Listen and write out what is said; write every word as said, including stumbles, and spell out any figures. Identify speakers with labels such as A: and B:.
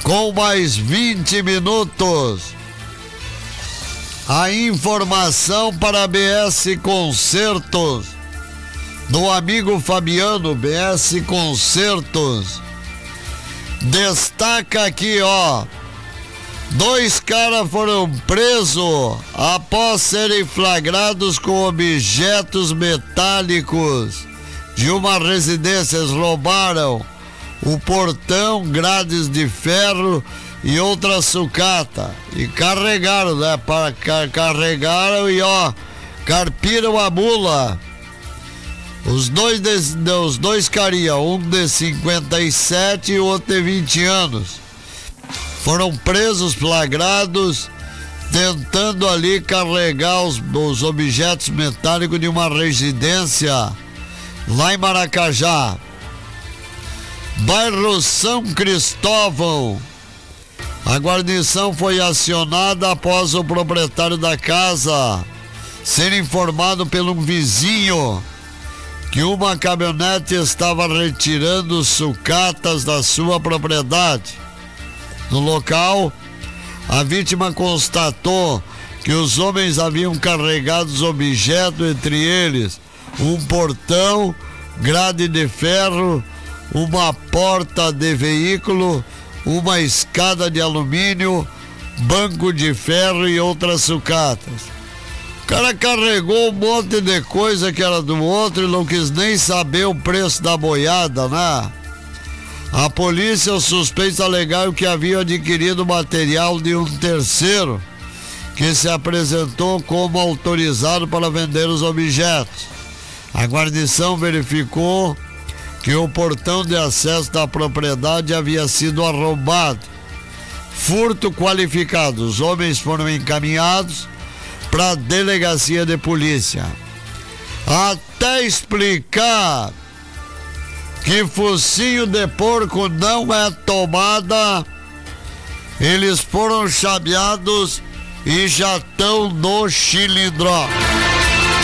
A: com mais vinte minutos. A informação para B S Concertos, do amigo Fabiano, B S Concertos. Destaca aqui, ó. Dois caras foram presos após serem flagrados com objetos metálicos de uma residência. Eles roubaram o portão, grades de ferro e outra sucata. E carregaram, né? Para, carregaram e, ó, carpiram a mula. Os dois, de, os dois carinha, um de cinquenta e sete e o outro de vinte anos. Foram presos, flagrados, tentando ali carregar os, os objetos metálicos de uma residência lá em Maracajá. Bairro São Cristóvão. A guarnição foi acionada após o proprietário da casa ser informado pelo um vizinho que uma caminhonete estava retirando sucatas da sua propriedade. No local, a vítima constatou que os homens haviam carregado os objetos, entre eles um portão, grade de ferro, uma porta de veículo, uma escada de alumínio, banco de ferro e outras sucatas. O cara carregou um monte de coisa que era do outro e não quis nem saber o preço da boiada, né? A polícia e os suspeitos alegaram que haviam adquirido material de um terceiro que se apresentou como autorizado para vender os objetos. A guarnição verificou que o portão de acesso da propriedade havia sido arrombado. Furto qualificado. Os homens foram encaminhados para a delegacia de polícia. Até explicar que focinho de porco não é tomada, eles foram chameados e já estão no Chilindró.